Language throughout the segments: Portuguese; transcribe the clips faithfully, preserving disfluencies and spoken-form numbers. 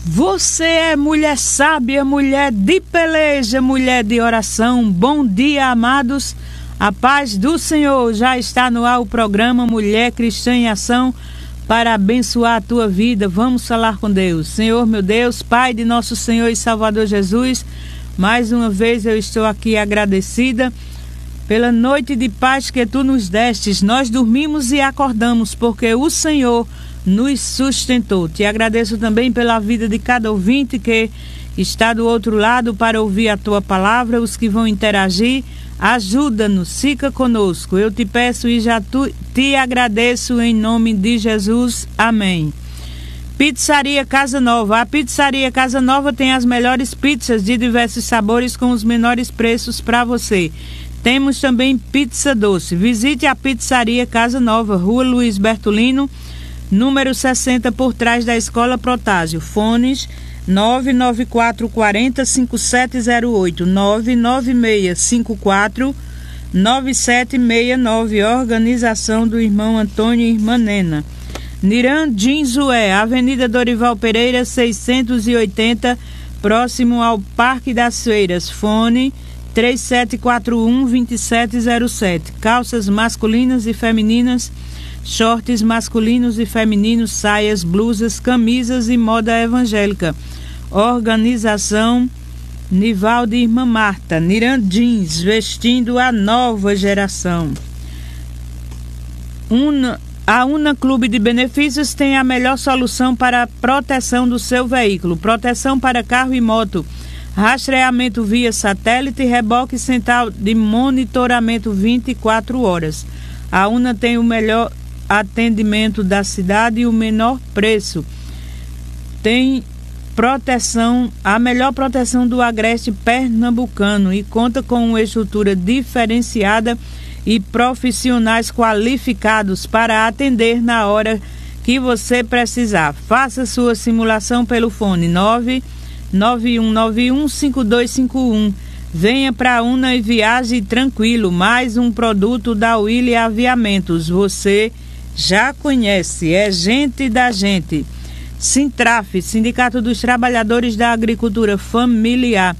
Você é mulher sábia, mulher de peleja, mulher de oração. Bom dia, amados. A paz do Senhor. Já está no ar o programa Mulher Cristã em Ação para abençoar a tua vida. Vamos falar com Deus. Senhor, meu Deus, Pai de nosso Senhor e Salvador Jesus, mais uma vez eu estou aqui agradecida pela noite de paz que tu nos destes. Nós dormimos e acordamos porque o Senhor nos sustentou. Te agradeço também pela vida de cada ouvinte que está do outro lado para ouvir a tua palavra, os que vão interagir. Ajuda-nos, fica conosco. Eu te peço e já tu, te agradeço em nome de Jesus. Amém. Pizzaria Casa Nova. A Pizzaria Casa Nova tem as melhores pizzas de diversos sabores com os menores preços para você. Temos também pizza doce. Visite a Pizzaria Casa Nova, Rua Luiz Bertolino, número sessenta, por trás da Escola Protásio. Fones nove nove quatro quatro zero cinco sete zero oito, nove nove seis cinco quatro nove sete seis nove. Organização do irmão Antônio e irmã Nena. Niran Dinzué, Avenida Dorival Pereira, seiscentos e oitenta, próximo ao Parque das Feiras. Fone três sete quatro um, dois sete zero sete. Calças masculinas e femininas, shorts masculinos e femininos, saias, blusas, camisas e moda evangélica. Organização Nivaldo e Irmã Marta. Niran Jeans, vestindo a nova geração. Una, a Una Clube de Benefícios tem a melhor solução para a proteção do seu veículo. Proteção para carro e moto, rastreamento via satélite, reboque central de monitoramento vinte e quatro horas. A Una tem o melhor atendimento da cidade e o menor preço. Tem proteção, a melhor proteção do agreste pernambucano e conta com uma estrutura diferenciada e profissionais qualificados para atender na hora que você precisar. Faça sua simulação pelo fone nove nove um nove um cinco dois cinco um. Venha para a Una e viaje tranquilo. Mais um produto da Willy Aviamentos. Você já conhece, é gente da gente. Sintraf, Sindicato dos Trabalhadores da Agricultura Familiar.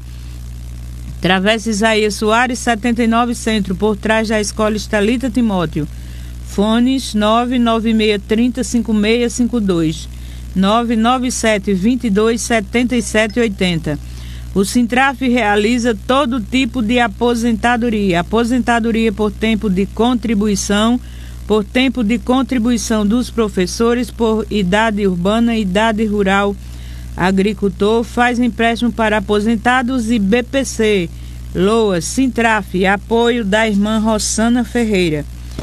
Travessa Isaías Soares, setenta e nove, Centro, por trás da Escola Estelita Timóteo. Fones nove nove seis três zero cinco seis cinco dois, nove nove sete dois dois sete sete oito zero. O Sintraf realiza todo tipo de aposentadoria. Aposentadoria por tempo de contribuição, por tempo de contribuição dos professores, por idade urbana, idade rural, agricultor, faz empréstimo para aposentados e B P C, Loas, Sintraf, apoio da irmã Rossana Ferreira.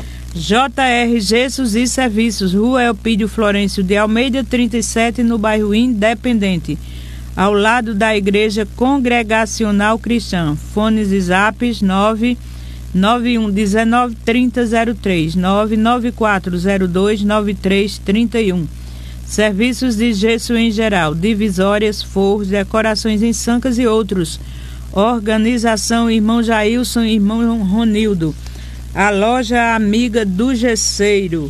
J R Gessos e Serviços, Rua Elpídio Florencio de Almeida, trinta e sete, no bairro Independente, ao lado da Igreja Congregacional Cristã. Fones e zaps nove nove um um nove trinta zero três, nove nove quatro zero dois nove três trinta e um. Serviços de gesso em geral, divisórias, forros, decorações em sancas e outros. Organização Irmão Jailson e Irmão Ronildo. A loja amiga do gesseiro.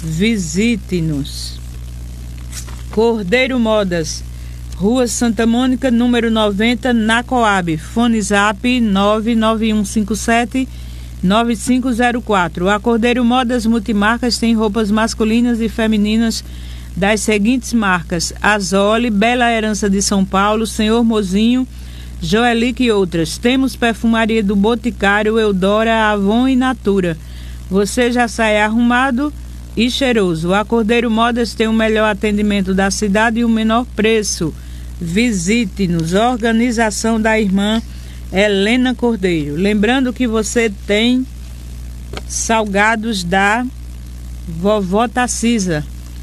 Visite-nos. Cordeiro Modas, Rua Santa Mônica, número noventa, na Coab. Fone zap nove nove um cinco sete nove cinco zero quatro. A Cordeiro Modas Multimarcas tem roupas masculinas e femininas das seguintes marcas: Azole, Bela Herança de São Paulo, Senhor Mozinho, Joelic e outras. Temos perfumaria do Boticário, Eudora, Avon e Natura. Você já sai arrumado e cheiroso. A Cordeiro Modas tem o melhor atendimento da cidade e o menor preço. Visite-nos. Organização da irmã Helena Cordeiro. Lembrando que você tem salgados da vovó Tacisa.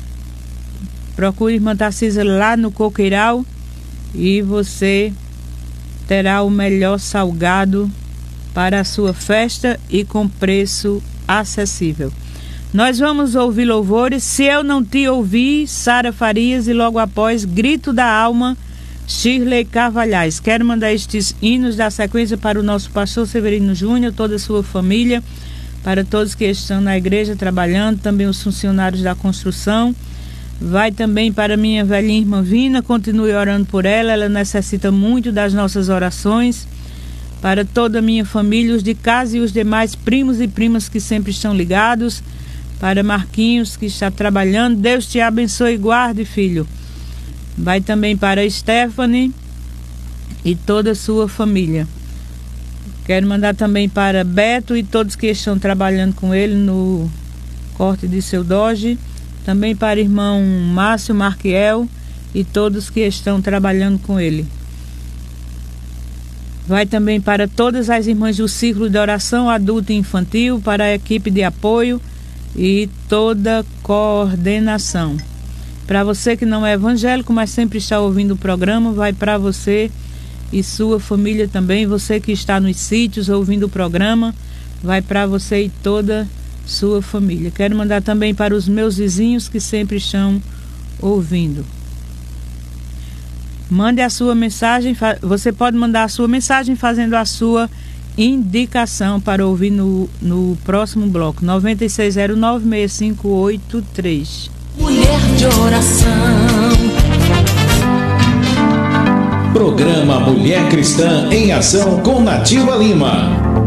Procure irmã Tacisa lá no Coqueiral e você terá o melhor salgado para a sua festa e com preço acessível. Nós vamos ouvir louvores. Se Eu Não Te Ouvi, Sara Farias, e logo após Grito da Alma, Shirley Carvalhais. Quero mandar estes hinos da sequência para o nosso pastor Severino Júnior, toda a sua família, para todos que estão na igreja trabalhando, também os funcionários da construção, Vai também para minha velhinha irmã Vina, continue orando por ela, ela necessita muito das nossas orações. Para toda a minha família, os de casa e os demais primos e primas que sempre estão ligados. Para Marquinhos, que está trabalhando, Deus te abençoe e guarde, filho. Vai também para Stephanie e toda a sua família. Quero mandar também para Beto e todos que estão trabalhando com ele no corte de seu Doge. Também para o irmão Márcio Marquiel e todos que estão trabalhando com ele. Vai também para todas as irmãs do ciclo de oração adulta e infantil, para a equipe de apoio e toda coordenação. Para você que não é evangélico, mas sempre está ouvindo o programa, vai para você e sua família também. Você que está nos sítios ouvindo o programa, vai para você e toda sua família. Quero mandar também para os meus vizinhos que sempre estão ouvindo. Mande a sua mensagem, você pode mandar a sua mensagem fazendo a sua indicação para ouvir no, no próximo bloco. nove seis zero nove, seis cinco oito três. Mulher de oração. Programa Mulher Cristã em Ação com Nativa Lima.